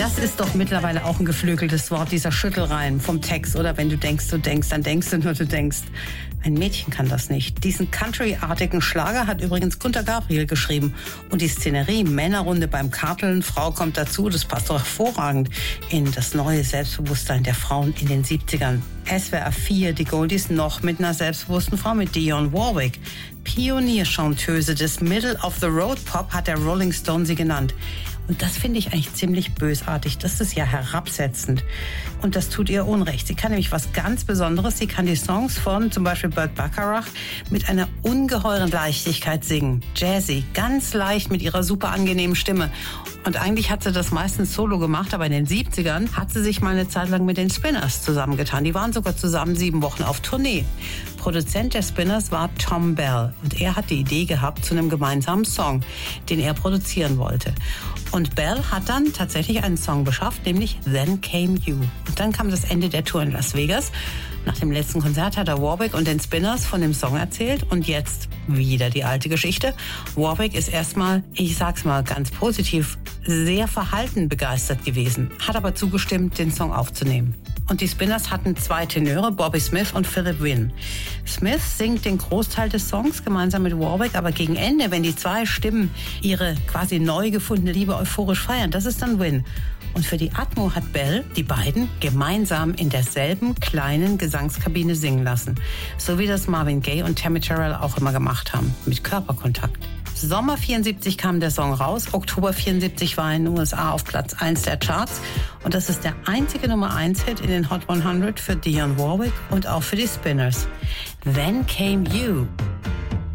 Das ist doch mittlerweile auch ein geflügeltes Wort, dieser Schüttelreim vom Text. Oder wenn du denkst, dann denkst du nur, du denkst. Ein Mädchen kann das nicht. Diesen country-artigen Schlager hat übrigens Gunter Gabriel geschrieben. Und die Szenerie, Männerrunde beim Karteln, Frau kommt dazu, das passt doch hervorragend in das neue Selbstbewusstsein der Frauen in den 70ern. SWR 4, die Goldies noch mit einer selbstbewussten Frau, mit Dionne Warwick. Pionierchanteuse des Middle-of-the-Road-Pop hat der Rolling Stone sie genannt. Und das finde ich eigentlich ziemlich bösartig. Das ist ja herabsetzend. Und das tut ihr Unrecht. Sie kann nämlich was ganz Besonderes. Sie kann die Songs von zum Beispiel Burt Bacharach mit einer ungeheuren Leichtigkeit singen. Jazzy, ganz leicht mit ihrer super angenehmen Stimme. Und eigentlich hat sie das meistens solo gemacht, aber in den 70ern hat sie sich mal eine Zeit lang mit den Spinners zusammengetan. Die waren sogar zusammen 7 Wochen auf Tournee. Produzent der Spinners war Thom Bell und er hat die Idee gehabt zu einem gemeinsamen Song, den er produzieren wollte. Und Bell hat dann tatsächlich einen Song beschafft, nämlich Then Came You. Und dann kam das Ende der Tour in Las Vegas. Nach dem letzten Konzert hat er Warwick und den Spinners von dem Song erzählt. Und jetzt wieder die alte Geschichte. Warwick ist erstmal, ich sag's mal ganz positiv, sehr verhalten begeistert gewesen, hat aber zugestimmt, den Song aufzunehmen. Und die Spinners hatten 2 Tenöre, Bobby Smith und Philip Wynne. Smith singt den Großteil des Songs gemeinsam mit Warwick, aber gegen Ende, wenn die 2 Stimmen ihre quasi neu gefundene Liebe euphorisch feiern, das ist dann Wynne. Und für die Atmo hat Bell die beiden gemeinsam in derselben kleinen Gesangskabine singen lassen. So wie das Marvin Gaye und Tammy Terrell auch immer gemacht haben, mit Körperkontakt. Sommer 74 kam der Song raus, Oktober 74 war er in den USA auf Platz 1 der Charts. Und das ist der einzige Nummer 1-Hit in den Hot 100 für Dionne Warwick und auch für die Spinners. Then Came You.